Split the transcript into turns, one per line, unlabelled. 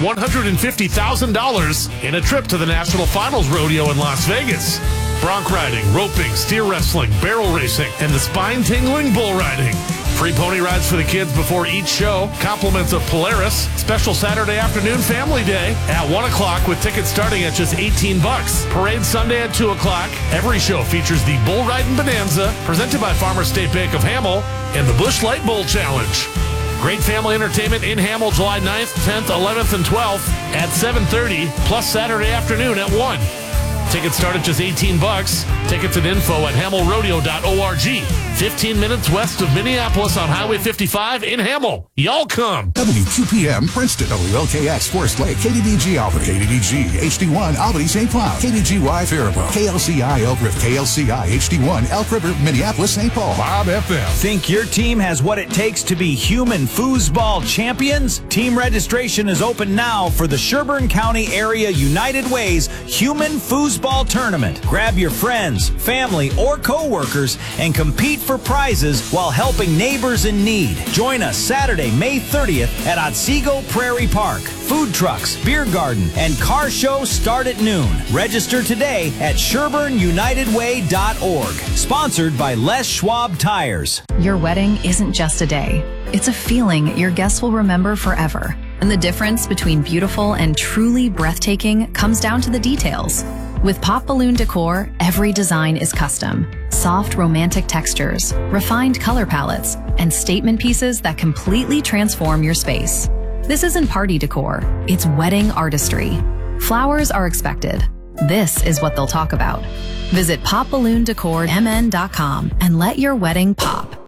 $150,000 in a trip to the National Finals Rodeo in Las Vegas. Bronc riding, roping, steer wrestling, barrel racing, and the spine-tingling bull riding. Free pony rides for the kids before each show. Compliments of Polaris. Special Saturday afternoon family day at 1 o'clock with tickets starting at just $18. Parade Sunday at 2 o'clock. Every show features the Bull Riding Bonanza presented by Farmers State Bank of Hamel and the Busch Light Bull Challenge. Great family entertainment in Hamel July 9th, 10th, 11th, and 12th at 7:30, plus Saturday afternoon at 1. Tickets start at just $18. Tickets and info at hamelrodeo.org. 15 minutes west of Minneapolis on Highway 55 in Hamel. Y'all come.
WQPM Princeton, WLKX Forest Lake, KDDG Albany, KDDG HD1 Albany St. Cloud, KDGY Faribault, KLCI Elk River, KLCI HD1 Elk River, Minneapolis St. Paul, Bob FM.
Think your team has what it takes to be human foosball champions? Team registration is open now for the Sherburne County Area United Way's Human Foosball Tournament. Grab your friends, family, or co-workers and compete for prizes while helping neighbors in need. Join us Saturday, May 30th at Otsego Prairie Park. Food trucks, beer garden, and car show start at noon. Register today at SherburneUnitedWay.org. Sponsored by Les Schwab Tires.
Your wedding isn't just a day. It's a feeling your guests will remember forever. And the difference between beautiful and truly breathtaking comes down to the details. With Pop Balloon Decor, every design is custom. Soft, romantic textures, refined color palettes, and statement pieces that completely transform your space. This isn't party decor, it's wedding artistry. Flowers are expected. This is what they'll talk about. Visit popballoondecormn.com and let your wedding pop.